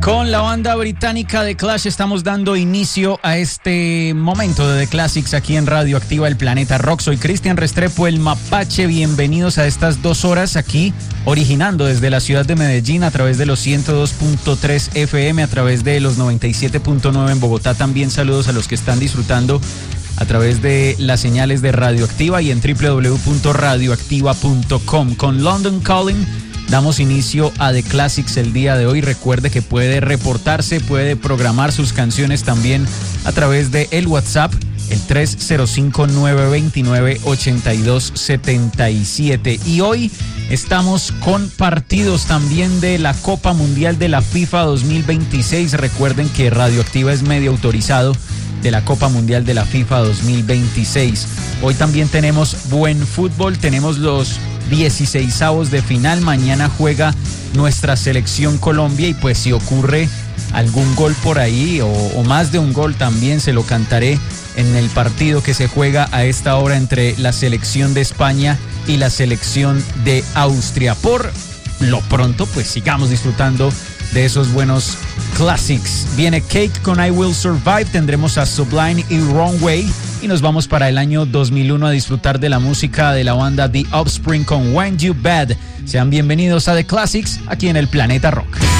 Con la banda británica The Clash estamos dando inicio a este momento de The Classics aquí en Radioactiva El Planeta Rock. Soy Cristian Restrepo, el Mapache. Bienvenidos a estas 2 horas aquí, originando desde la ciudad de Medellín a través de los 102.3 FM, a través de los 97.9 en Bogotá. También saludos a los que están disfrutando a través de las señales de Radioactiva y en www.radioactiva.com. Con London Calling damos inicio a The Classics el día de hoy. Recuerde que puede reportarse, puede programar sus canciones también a través de el WhatsApp, el 305-929-8277. Y hoy estamos con partidos también de la Copa Mundial de la FIFA 2026. Recuerden que Radioactiva es medio autorizado de la Copa Mundial de la FIFA 2026. Hoy también tenemos buen fútbol, tenemos los 16avos de final. Mañana juega nuestra selección Colombia y pues si ocurre algún gol por ahí o más de un gol también se lo cantaré en el partido que se juega a esta hora entre la selección de España y la selección de Austria. Por lo pronto pues sigamos disfrutando de esos buenos classics. Viene Cake con I Will Survive, tendremos a Sublime y Wrong Way y nos vamos para el año 2001 a disfrutar de la música de la banda The Offspring con When You Bad. Sean bienvenidos a The Classics aquí en el Planeta Rock.